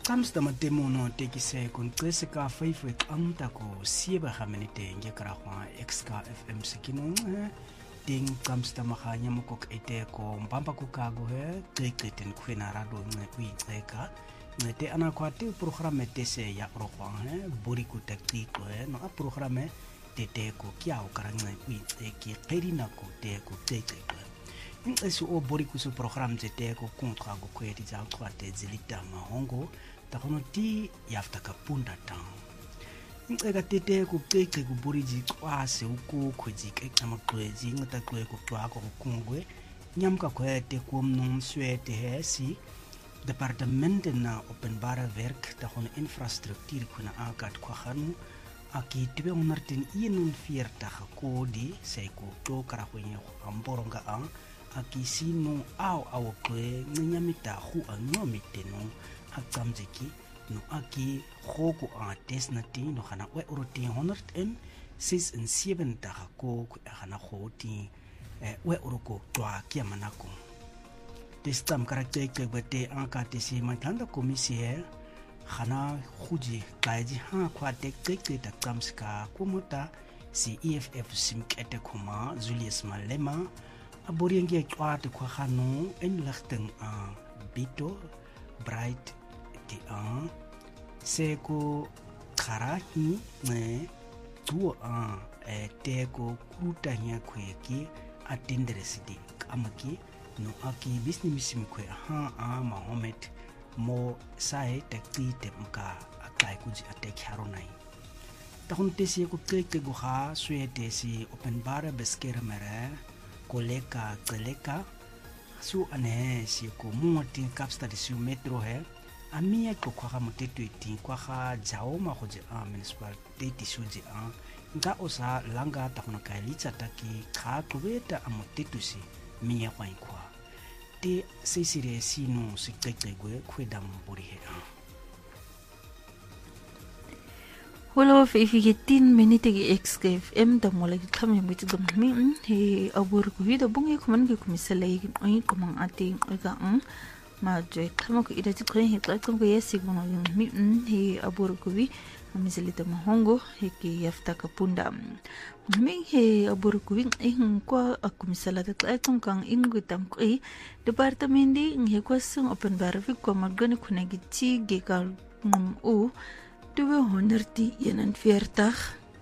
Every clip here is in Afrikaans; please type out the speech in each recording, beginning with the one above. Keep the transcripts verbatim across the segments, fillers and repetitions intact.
Kamsta matemono tekise kun klese ka favorite amta ko sieba haminite nge karahwa X K F M sekino ting kamsta makanya mukok ete ko mbamba ko kago he kriketen kwena rado nge kuitreka ngete ana kwate programe tese ya rohwa he buri ku tekiko he no a programe tete ko kiao karanga kuitreki kerina ko te ko tekeko Ingesu o bori kusu program zete ko kontra go kweti za twate zilita mahongo ta kono ti yafta kapunda ta Ingeka tete ko keke ko bori ji twase uko khoji ke kama kwezi ngata kwe ko twa ko kungwe nyamka kwete ko mnum swete hesi departement na openbare werk ta kono infrastruktuur kuna akat kwa khanu aki tweehonderdeenenveertig kodi sei ko to kara ko amboronga ang aki sino au au kwe nyamita hu anomite no akamzeki no aki khoko a desnati no khana we uroti honderdsesenseventig ko khana khoti we uroko twa kia manako destam karakter bete ankate si mantanda komisie khana khuji kaiji ha khwate keke ta kamska kumota si E F F simkete khuma Julius Malema aborienge kwate kwa khano enlichting a bito bright di a seko kharahi ne tu a teko kutanya kweki atinderesidi amaki no aki business kwe ha a Mohammed mo sai tekti temka akai kuji atek haronai tahun tesi ko keke go ha suete si open bar beskera mere koleka koleka su ane si ko muati kapsta de su metro he amia ko kwa motetu ti kwa ha jao ma hoje a municipal te suji a nga osa langa tahun kai licha taki kha kubeta amotetu si mia kwa kwa te sesire sino sikekegwe kwedam buri he Holo fifteen minute gi X K F M da mola ki kame miti gam mi he abur ku hida bungi kuman ki kumisala yi ai kumang ati ga ang ma je kama ko ida ti kren he tla kom ko yesi gono mi he abur ku wi amiselita mahongo he ki yafta kapunda mi he abur ku wi ing ko akumisala da tla kom kang ingu tam ko i department di he ko sung open bar fi ko magane kunagi ti ge ka ngum u tweehonderdeenenveertig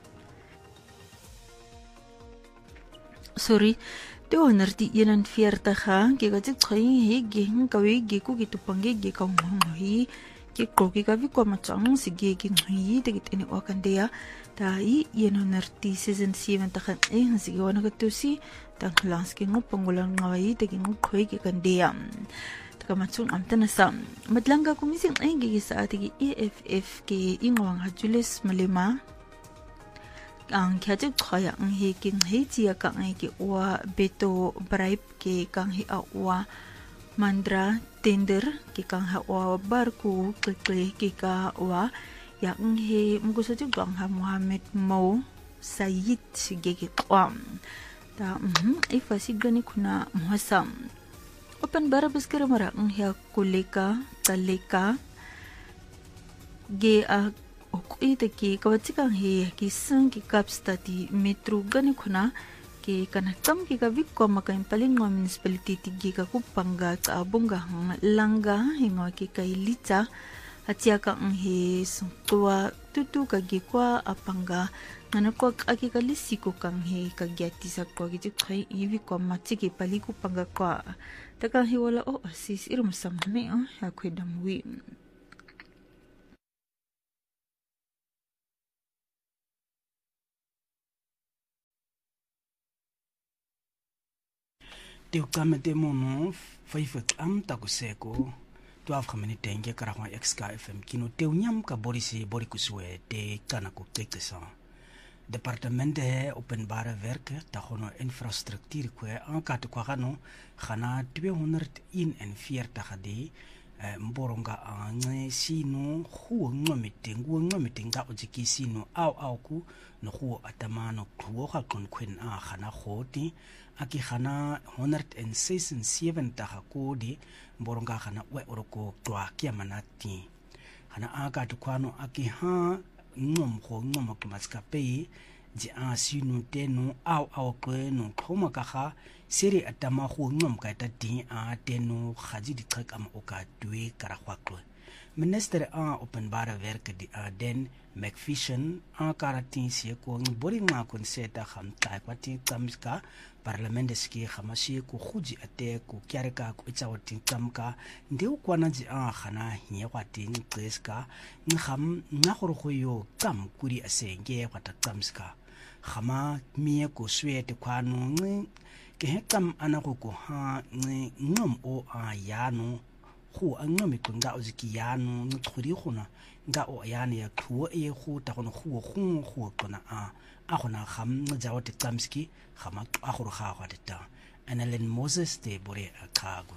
sorry tweehonderdeenenveertig ha ke ga tsai he ge nkawe ge ku ke tupange ge ka nghi ke ko ke ka vi ko matsang se ge ke nghi te ke tene o kandea ta i honderdsesenseventig en se ge wana ka tusi ta langs ke ngopangolang ngawai te ke ngkhoi ke kandea kamatsung amtana sam madlanga kumising aingi sa atigi E F F ke ingwang ha Julius Malema ang khaje khaya ang he king he chia ka ngai ke wa beto bribe ke kang he wa mandra tender ke kang ha wa barku kle ke ka wa yang he mugusa ju gang ha Muhammad Mo Sayid sige ke kwam ta mhm ifasi gani kuna muhasam Open bara beskera mara ngya koleka taleka ge a okui te ki kawatika he ki sung ki kapsta ti metro gani khuna ke kanakam ki ka vikko makain paling ng municipality ti ge ka kupanga ka abunga langa hingo ki kai licha atia ka ang he sungtua tutu ka ge kwa apanga nanako aki kalisiko kang he kagyati sa ko gi kai ivi ko machi ki paliku panga kwa taka hi wala o asis irum samne o ha kwedam wi te kamete mono faifek am takuseko to afkameni tenge karahwa X K F M kino te unyam ka borisi borikuswe te kana ko tekesa departement he openbare werke ta gono infrastruktuur kwe aankat kwa gano gana tweehonderdeenenveertig di mboronga ange sino hu ngomite ngu ngomite nga ojiki sino au au ku no hu atamano kuo ga kon kwen a gana goti aki gana honderdsesenseventig kodi mboronga gana we oroko twa kia manati hana aka tukwano aki ha ngom go ngom ke matskape di a sinu tenu au au kwe no thoma ka ga seri atama go ngom ka ta di a tenu gaji di trek am oka dwe kara gwaklo minister a openbare werke di a den McPherson a karatin sie ko ngibori nga konseta kham ta kwati tsamska parlamente ski khamasi ko khuji ate ko kyareka ko itawati tsamka ndi ukwana ji a khana nye kwati ngeska ngam ngakoro go yo tsam kuri asenge kwata tsamska khama mie ko swete kwano ngi ke hekam anako ko ha ngi ngom o a yano go a ngome ko nga uziki yano ngkhuri khona nga o yana ya khuo e go ta gono go go go tsona a a gona kham jawo te tsamski khama a go ga ga ta Annalyn Moses te bore a khago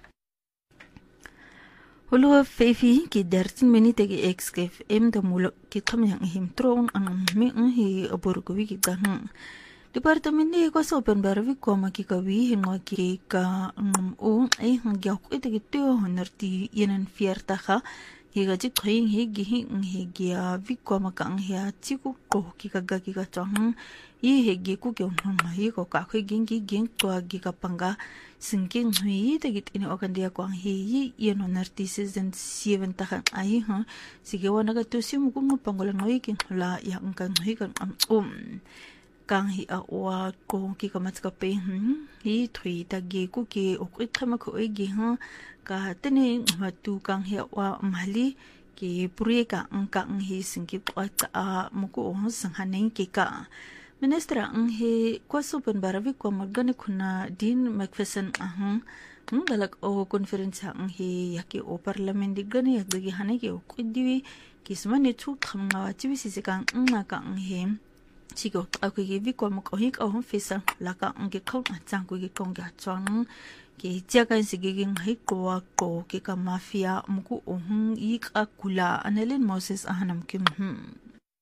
Holo fefi ki dertien minute ki xkf em de mulo ki khamyang him tron an me hi aborgo wi ki dan Departamento ko sa openbare vi koma ki kawi hinwa ki ka ngam o ay hangya ko ite ki teo honerti yenen fiertaha higa ji khaing hi gi hi hi gya vi koma ka ang hia chi ku ko ki ka ga ki ka chang i he gi ku kyo nang hi ko ka khoi ging gi ging to gi ka panga singking hui te git ine okan dia kwang hi yi yen honerti season seven ta ai ha sige wana ka to sim ku ngopangola noi ki la ya ang kan hi kan am um kang hi a wa ko ki ka matskape hi thui ta ge ku ki ok khama ko e gi ha ka tene matu kang hi wa mali ki puri ka ang ka ang hi singki ko ta mo ko sang hanen ki ka ministra ang hi ko supen baravi ko magane khuna din McPherson ahang ngalak o conference ang hi yaki o parliament di gane yak gi hane ki ok diwi kismane chu khamna chibi sisikang nga ka ang hi Chico, aku givi ko mo kohik o hon fisa laka ang gikaw at sang ko gikong gatwang ki tiyakan sigiging hiko ko kika mafia mo ko ohong ik akula Annalyn Moses ahanam kim hmm.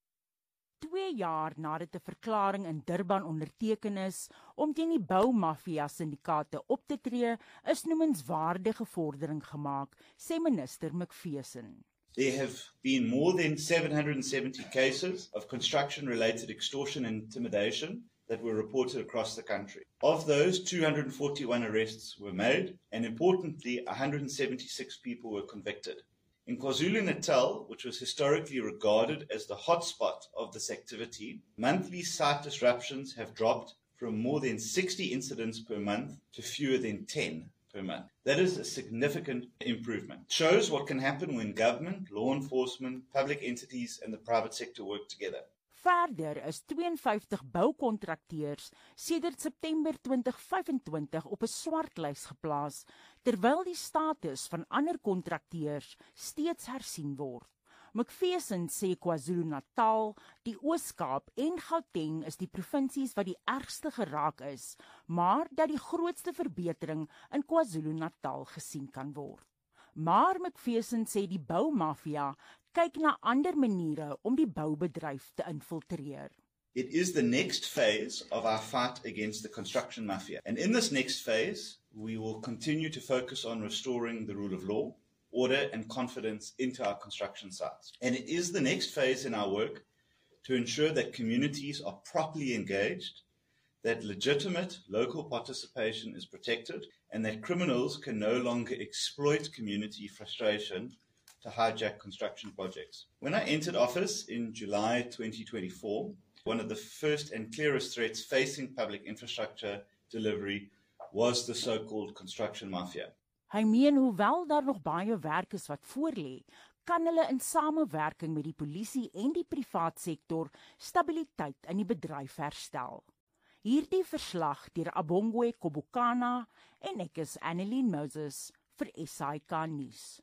Twee jaar nadat 'n verklaring in Durban onderteken is om teen die boumafia syndikaate op te tree, is noemenswaardige vordering gemaak, sê minister McPherson. There have been more than seven hundred seventy cases of construction-related extortion and intimidation that were reported across the country. Of those, two hundred forty-one arrests were made, and importantly, one hundred seventy-six people were convicted. In KwaZulu-Natal, which was historically regarded as the hotspot of this activity, monthly site disruptions have dropped from more than sixty incidents per month to fewer than ten per month. That is a significant improvement. It shows what can happen when government, law enforcement, public entities and the private sector work together. Verder is tweeënvyftig boukontrakteurs sedert September twintig vyf-en-twintig op 'n swartlys geplaas, terwyl die status van ander kontrakteurs steeds hersien word. McPherson sê KwaZulu-Natal, die Oos-Kaap en Gauteng is die provinsies wat die ergste geraak is, maar dat die grootste verbetering in KwaZulu-Natal gesien kan word. Maar McPherson sê die boumafia kyk na ander maniere om die boubedryf te infiltreer. It is the next phase of our fight against the construction mafia. And in this next phase, we will continue to focus on restoring the rule of law, order and confidence into our construction sites. And it is the next phase in our work to ensure that communities are properly engaged, that legitimate local participation is protected, and that criminals can no longer exploit community frustration to hijack construction projects. When I entered office in July twenty twenty-four, one of the first and clearest threats facing public infrastructure delivery was the so-called construction mafia. Hy meen hoewel daar nog baie werk is wat voorlê, kan hulle in samewerking met die polisie en die privaat sektor stabiliteit in die bedryf herstel. Hierdie verslag deur Abongwe Kobukana en ek is Annalyn Moses vir S I K News.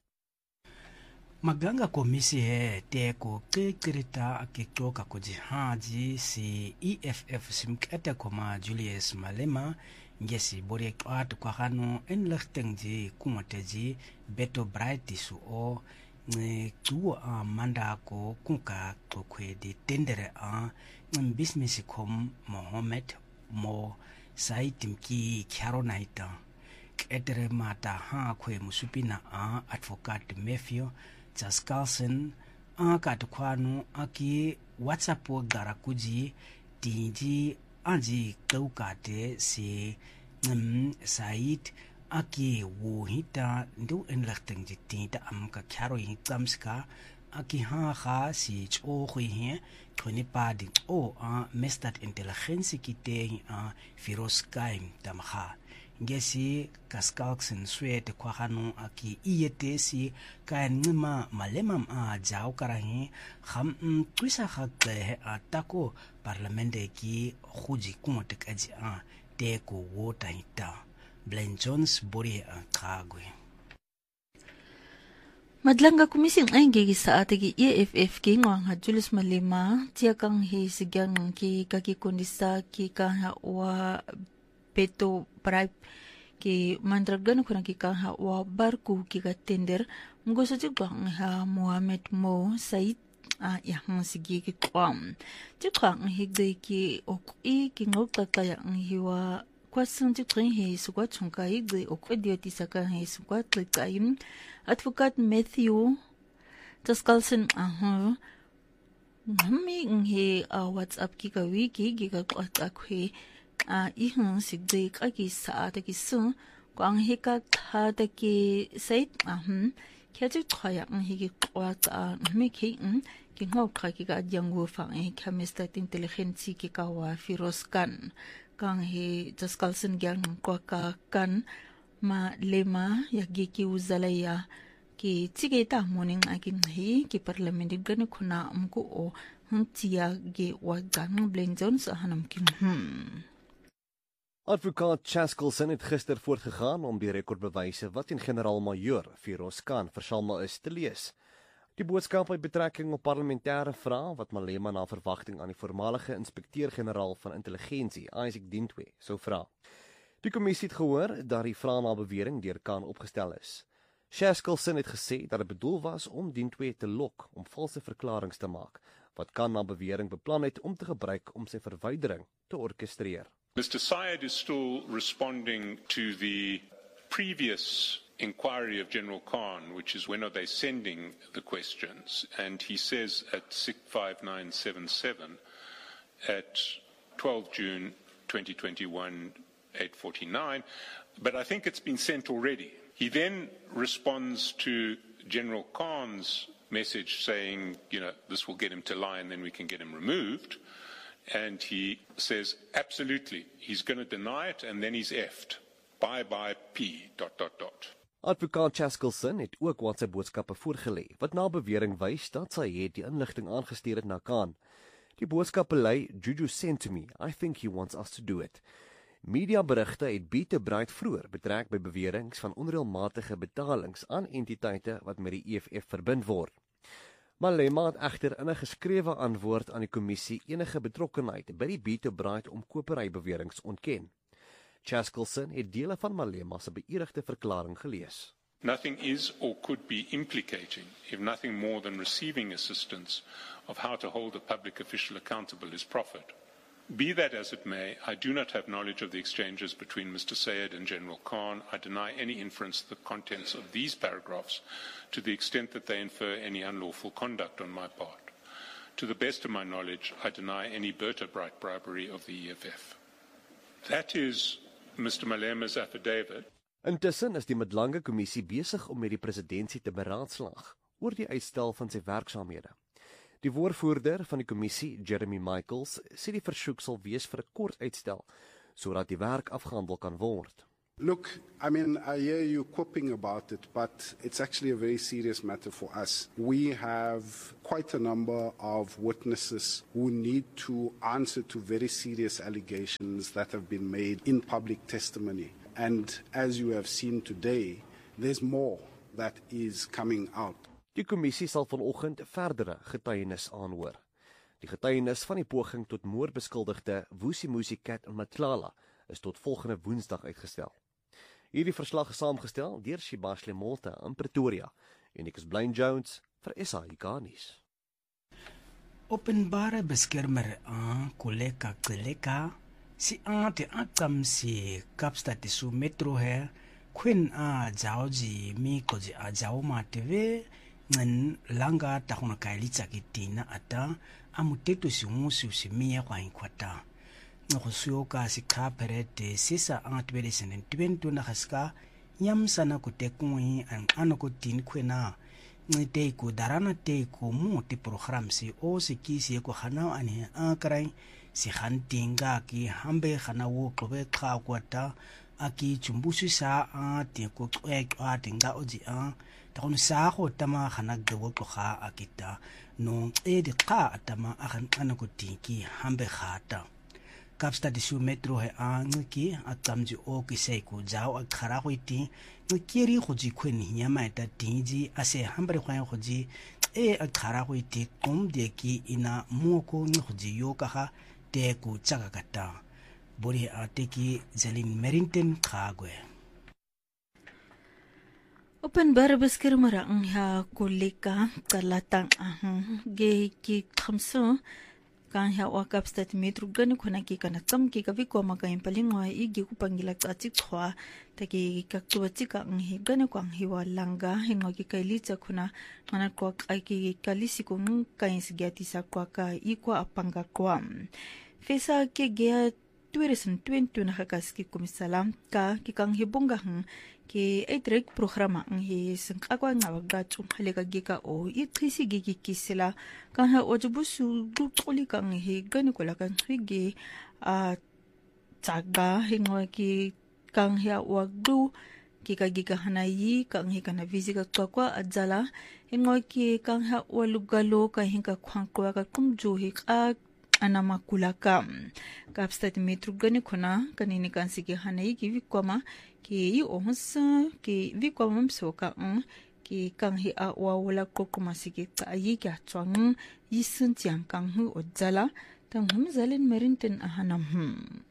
Maganga komisi he te ko qeqirita akixoka ko jihaji si E F F simkete koma Julius Malema ngesi bore qat kwa gano enligtingji kumoteji Beto Bright su o nge tuwa a manda ko kunka kokwe di tendere a ng business kom Mohammed mo saitimki Caronaita etere mata ha kwe musupina a advocate Matthew Jas Carlson a ka tukwano aki WhatsApp wo gara kuji tinji anji kaukate si um, Said aki wo hita ndu enlachting jitinta amka karo hitamska aki ha ha si cho hui kone pa di o a mestat intelligence kite a Firoz-Kai tamha ngesi kaskalksen swete kwa hanu aki iyete si kain ngima malemam a jaw karahi kham twisa khakle atako parlamente ki khuji kumote kaji a te ko wota hita Blaine Jones bori a kagwe Madlanga kumising aingi sa atagi E F F ki ngwang ha Julius Malema tia kang hi sigyang ki kaki kundisa ki kang wa peto bribe ki mandragan kuna ki kang wa barku ki ka tender mgo sa jibang ha Mohamed Mo Said a yang sigi ki kwam ti kwang hi de ki ok'i ki ngok tataya ang hiwa kwasung ti tring hi sukwa chungka hi de ok'i dioti saka hi sukwa tlikayim Advocate Matthew Jas Carlson aha ngami nghe a WhatsApp ki ka wiki ki ka kwata kwe a ihang sigde ka ki sa ta ki su kwang he ka tha ta ki sai ahum kya chu khaya nghe ki kwata ngami ki n ki ngau kha ki ka jang wo fa e chemist intelligence ki ka wa Firoz-Kan kang he Jas Carlson gyang kwa ka kan ma lema ya giki uzalaya ki tigeta morning akin hi ki parliament gani khuna amko o huntia ge wa gang Blaine Jones hanam kin hmm Advokaat Jas Carlson het gister voortgegaan om die rekordbewyse wat in generaal-majoor Firoz-Kan versamel is te lees. Die boodskap het betrekking op parlementêre vrae wat Malema na verwagting aan die voormalige inspekteur-generaal van intelligensie Isaac Dintwe sou vra. Die kommissie het gehoor dat die vraag na bewering deur Kan opgestel is. Jas Carlson het gesê dat dit bedoel was om Dintwe te lok om valse verklaringe te maak, wat Kan na bewering beplan het om te gebruik om sy verwydering te orkestreer. Mister Syed is still responding to the previous inquiry of General Khan, which is when are they sending the questions, and he says at six five nine seven seven at twelve June twenty twenty-one eight forty-nine, but I think it's been sent already. He then responds to General Khan's message saying, you know, this will get him to lie and then we can get him removed. And he says, absolutely, he's going to deny it and then he's effed. Bye bye P, dot, dot, dot. Advokaat Jas Carlson het ook WhatsApp boodskappe voorgelê, wat na bewering wys dat sy het die inligting aangestuur het na Khan. Die boodskappe lei, Juju sent to me, I think he wants us to do it. Mediaberigte het Beate Bright vroeër betrek by beweringe van onreëlmatige betalings aan entiteite wat met die E F F verbind word. Malema het egter in 'n geskrewe antwoord aan die kommissie enige betrokkenheid by die Beate Bright omkopery beweringe ontken. Jas Carlson het dele van Malema se beëdigde verklaring gelees. Nothing is or could be implicating, if nothing more than receiving assistance of how to hold a public official accountable is profit. Be that as it may, I do not have knowledge of the exchanges between Mister Syed and General Khan. I deny any inference to the contents of these paragraphs to the extent that they infer any unlawful conduct on my part. To the best of my knowledge, I deny any Berta Bright bribery of the E F F. That is Mister Malema's affidavit. Intussen is die Madlanga kommissie besig om met die presidentsie te beraadslaag oor die uitstel van sy werksaamhede. Die woordvoerder van die kommissie, Jeremy Michaels, sê die versoek sal wees vir 'n kort uitstel, sodat die werk afgehandel kan word. Look, I mean, I hear you quipping about it, but it's actually a very serious matter for us. We have quite a number of witnesses who need to answer to very serious allegations that have been made in public testimony. And as you have seen today, there's more that is coming out. Die kommissie sal vanoggend verdere getuienis aanhoor. Die getuienis van die poging tot moord beskuldigde Vusimuzi Cat in Matlala is tot volgende Woensdag uitgestel. Hierdie verslag is saamgestel deur Shibashle Molta in Pretoria en ek is Blaine Jones vir S A I K nuus. Openbare beskermer aan Koleka Koleka si ate akam si Kapstad su metro her Queen a jaoji mi koji a jaoma T V ngen langa ta hona kailitsa kitina ata amuteto simusi usimia kwa inkwata ngo suyoka sikapere sisa angatbele senen twenty na haska nyamsana kutekui an anoko tin kwena ngite ku darana te ku mu ti program si o sikisi ko hana ani akrai si hantinga ki hambe hana wo klobe kha kwata aki chumbusu sa a ti ko e a tinga oji a ta kon sa go tama hana gbo tloga akita no e di kha atama a han anoko tinki hambe khata Kapstad isu metro he a ngiki a tsamji o ki sei ku jao a khara go iti ngikiri go ji khweni nyama eta tinji ase hambre khwa go ji e a khara go iti kom de ki ina moko ngi go ji yo ka ha te ku tsaka kata bori a te ki Zelin Merrington khagwe Open bar beskermara ang ha koleka kalatang ahang ge ki khamso kan ha wa Kapstad metro gani khona ki kana tsam ki ka vi ko ma kaim palingwa i gi ku pangila tsa chi khwa ta ki ka tu chi ka ng hi gani kwang hi wa langa hingo ki kaili cha khona mana ko ai ki kalisi ko ng kain si gati sa kwa ka i kwa apanga kwa fesa ke ge twenty twenty na hakaski kumisalam ka ki kang hi bunga hang ki ai direct programa ang hi sang akwa nga wagda chung halega gi ka o i khisi gi gi kisila kan ha ojubusu du toli kang hi gani ko la kan gi a tsaga hingo ki kang hi wagdu ki ka gi ka hanayi kang hi kana vizika kwa kwa ajala hingo ki kang ha walugalo ka hinka khwang kwa ka kumju hi a anama kulaka Kapstad metro gani khona kanini kan sige hanai ki vikwama ki onsa ki vikwama msoka ang ki kang hi a wa wala kokoma sige ta yi kya chwang yisun chiang kang hu ojala tang hum Zelin Merrington ahanam hm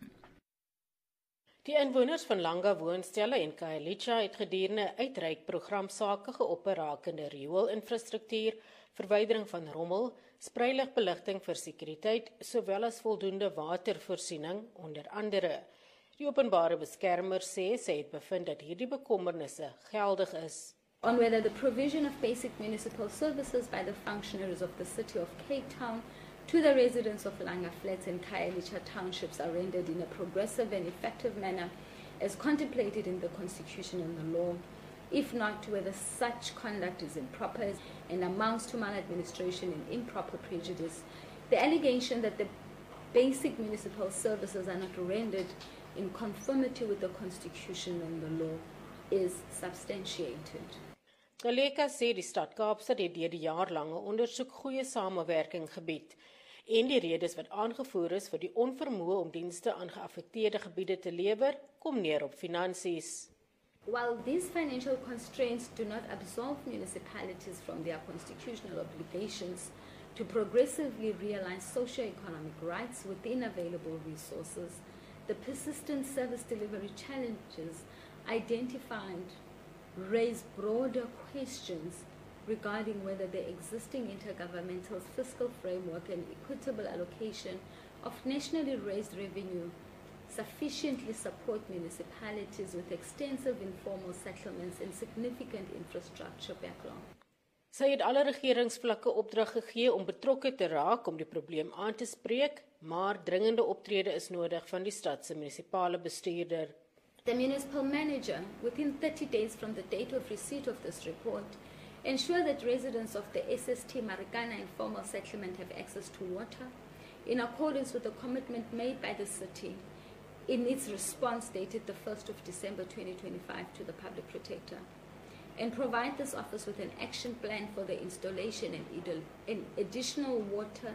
Die inwoners van Langa woonstelle en Khayelitsha het gedurende 'n uitreikprogram sake geopper rakende riool-infrastruktuur, verwydering van rommel, spreiligbeligting vir sekuriteit, sowel as voldoende watervoorsiening onder andere. Die openbare beskermer sê sy het bevind dat hierdie bekommernisse geldig is. On whether the provision of basic municipal services by the functionaries of the city of Cape Town to the residents of Langa Flats and Khayelitsha townships are rendered in a progressive and effective manner as contemplated in the Constitution and the law. If not, whether such conduct is improper and amounts to maladministration and improper prejudice. The allegation that the basic municipal services are not rendered in conformity with the Constitution and the law is substantiated. Koleka sê die stad Kaapstad het deur die jaarlange ondersoek goeie samewerking gebied en die redes wat aangevoer is vir die onvermoë om dienste aan geaffekteerde gebiede te lewer, kom neer op finansies. While these financial constraints do not absolve municipalities from their constitutional obligations to progressively realize socio-economic rights within available resources, the persistent service delivery challenges identified raise broader questions regarding whether the existing intergovernmental fiscal framework and equitable allocation of nationally raised revenue sufficiently support municipalities with extensive informal settlements and significant infrastructure backlog. Sy het alle regeringsvlakke opdrag gegee om betrokke te raak om die probleem aan te spreek, maar dringende optrede is nodig van die stad se munisipale bestuurder. The municipal manager, within thirty days from the date of receipt of this report, ensure that residents of the S S T Marikana informal settlement have access to water, in accordance with the commitment made by the city in its response dated the first of December twenty twenty-five to the Public Protector, and provide this office with an action plan for the installation and additional water,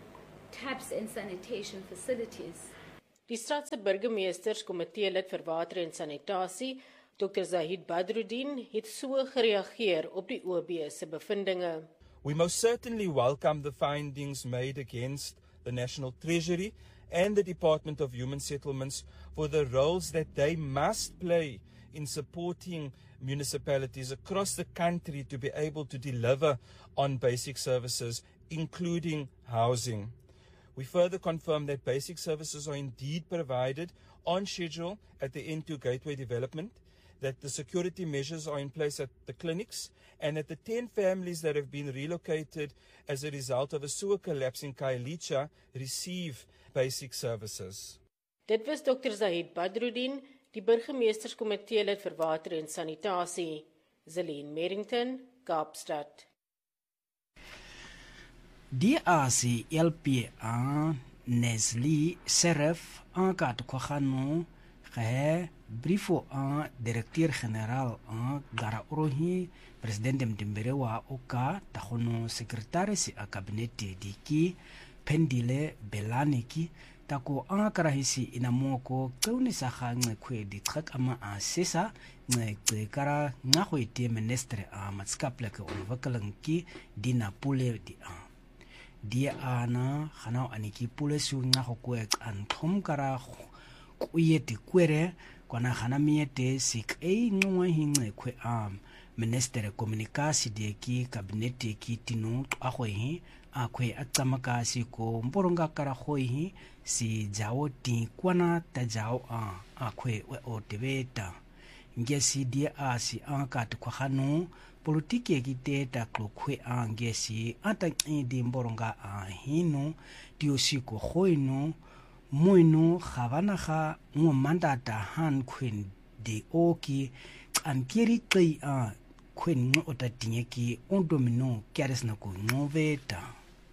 taps and sanitation facilities. Die stadse burgemeesterskomitee lid vir water en sanitasie, Dokter Zahid Badruddin, het so gereageer op die O B se bevindinge. We most certainly welcome the findings made against the National Treasury and the Department of Human Settlements for the roles that they must play in supporting municipalities across the country to be able to deliver on basic services, including housing. We further confirm that basic services are indeed provided on schedule at the N two Gateway development, that the security measures are in place at the clinics and that the ten families that have been relocated as a result of a sewer collapse in Khayelitsha receive basic services. Dit was dokter Zahid Badruddin, die burgemeesterskomitee lid vir water en sanitasie. Zelene Merrington, Kaapstad. D A C L P A Nesli Serif aankat kwagano ge briefo aan directeur-generaal aan Gara Orohi president Mdimbere wa oka tahono secretaris a kabinete diki pendile belaniki tako ankarahisi inamoko qeuni sa khanxe khwedi xaqama a sesa nxe kara ngago ite ministre a matskapleke onvakalanki dina pule di a dia ana khana aniki pule su ngago kwe an thom kara kuye dikwere kwana khana miete sik e ngwe hinxe khwe am ministre communication deki kabinete ki tinu agwe a khwe a tsamaka si ko mporonga kara khoi si jao ti kwana ta jao a a khwe we o tebeta ngesi dia a si a ka to khano politiki ki te ta khwe a ngesi ata di mporonga a hino dio si ko khoino moino khavana kha ngo mandata han khwen de oki ankiri qi a khwen ngo otatingeki ondomino kyares na ko noveta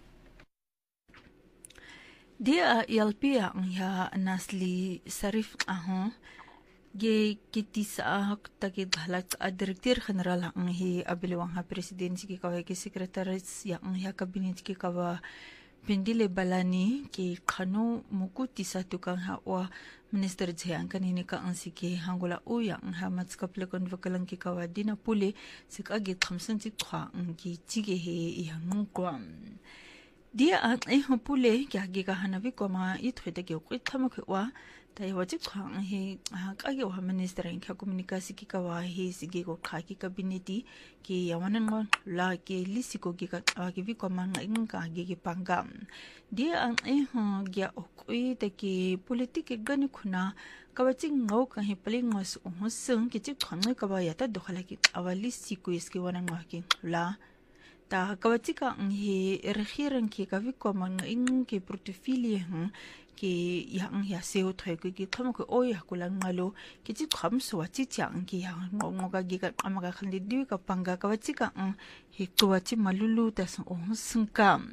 Dia L P A ya Nasli Sarif ahon ge kitisa takid halak a directeur general ang hi abilwang ha presidency ki kawa ki secretaris ya ang ya cabinet ki kawa pendile balani ki khano mukuti sa tukang ha wa minister jhang kanini ka ang sike hangula u ya ang ha matskaple kon vakalang ki kawa dina pule sik agi thamsan chi khwa ang ki chige he i hang kwam dia ang e hopule kya gi ka hanavi koma i thwete ke ku thama khwa tai wachi khang he ka ge wa minister in kha communication ki ka wa he sige ko kha ki kabineti ki yawanan ngon la ke lisiko ki ka ki vi koma ng ka ge ki pangam dia ang e ho gya okui te ki politique gani khuna ka wachi ngau ka he pling ngos o sung ki chi khang ka ba ya ta dokhala ki awali siko is ki wanan ma ki la ta kawatika ngi regering ki ka vi koma ng ki portfolio hm ki yang ya seo thwe ki kham ko oi hakulang ngalo ki chi kham so wa chi chang ki ya ngo ga gi ka ama ga khandi di ka panga kawatika ng hi ko chi malulu ta so sungkam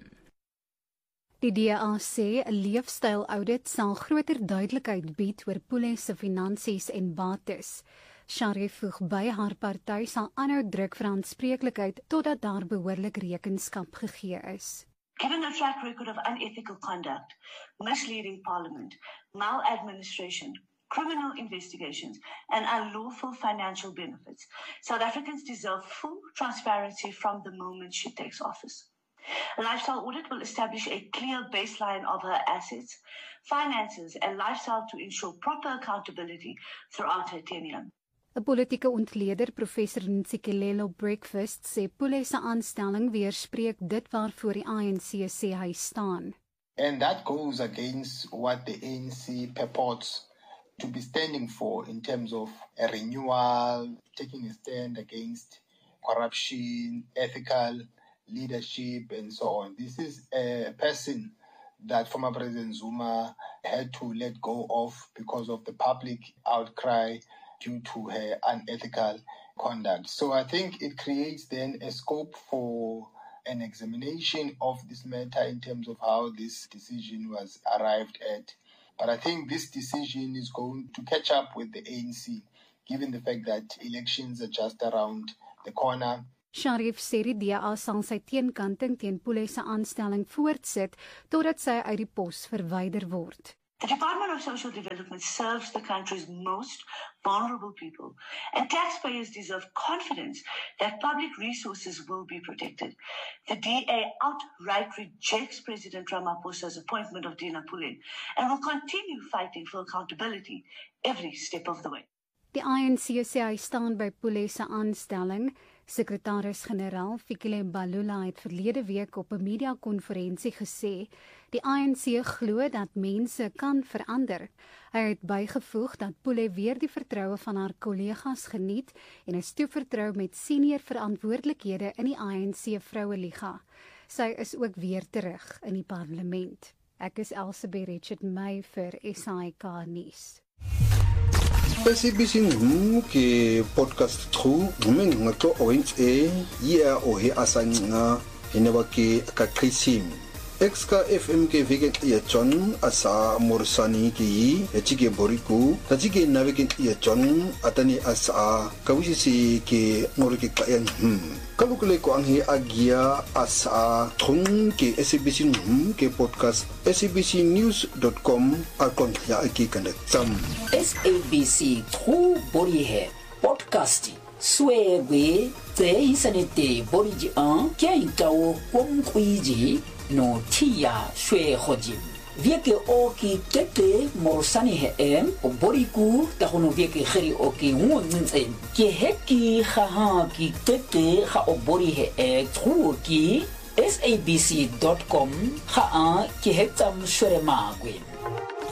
Die D A sê 'n leefstyl audit sal groter duidelikheid bied oor Pule se finansies en bates. Sharif voeg by haar party sal aanhou druk vir aanspreeklikheid totdat daar behoorlik rekenskap gegee is. Given a track record of unethical conduct, misleading Parliament, maladministration, criminal investigations, and unlawful financial benefits, South Africans deserve full transparency from the moment she takes office. A lifestyle audit will establish a clear baseline of her assets, finances, and lifestyle to ensure proper accountability throughout her tenure. 'n Politieke ontleder, professor Ntsikelelo Breakfast, sê Pule se aanstelling weerspreek dit waarvoor die I N C sê hy staan. And that goes against what the A N C purports to be standing for in terms of a renewal, taking a stand against corruption, ethical leadership, and so on. This is a person that former President Zuma had to let go of because of the public outcry due to her unethical conduct. So I think it creates then a scope for an examination of this matter in terms of how this decision was arrived at. But I think this decision is going to catch up with the A N C, given the fact that elections are just around the corner. Sharif sê die D A sal sy teenkanting teen Pule se aanstelling voortsit totdat sy uit die pos verwyder word. The Department of Social Development serves the country's most vulnerable people, and taxpayers deserve confidence that public resources will be protected. The D A outright rejects President Ramaphosa's appointment of Dina Pule and will continue fighting for accountability every step of the way. Die I N C sê hy staan by Pule se aanstelling. Sekretaris-generaal Fikile Mbalula het verlede week op 'n media-konferensie gesê die A N C glo dat mense kan verander. Hy het bygevoeg dat Pule weer die vertroue van haar kollegas geniet en is toevertrou met senior verantwoordelikhede in die A N C Vroueliga. Sy is ook weer terug in die parlement. Ek is Elsabeth Richard May vir S A I K nuus. S A B C ngum ke podcast tru ngumeng ngato oint e ya o he asanga enewa ke ka krisim Exka F M ke vegen ya John asa morsani ki echike boriku tajike navegen ya John atani asa kawisi ke ngorike kayan hm kalukule ko ang he agia asa thung ke S A B C ngum ke podcast s a b c news dot com akon ya aki kandak sam S A B C tru bori he podcasting Swebe te isanete boriji an kia intao kong kuiji no tia shwe hojim. Vieke oki tete morsani he em o boriku tahono vieke heri oki ngunzen. Ki heki haha ki tete ha o bori he e truoki s a b c dot com ha a ki hetam shwe magwin.